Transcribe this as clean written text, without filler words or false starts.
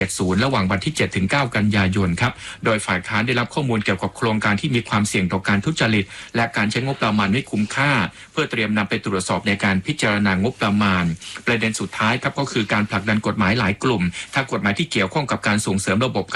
70ระหว่างวันที่7ถึง9กันยายนครับโดยฝ่ายค้านได้รับข้อมูลเกี่ยวกับโครงการที่มีความเสี่ยงต่อการทุจริตและการใช้งบประมาณไม่คุ้มค่าเพื่อเตรียมนำไปตรวจสอบในการพิจารณางบประมาณประเด็นสุดท้ายครับก็คือการผลักดันกฎหมายหลายกลุ่มทั้งกฎหมายที่เกี่ยวข้องกับการส่งเสริมระบบ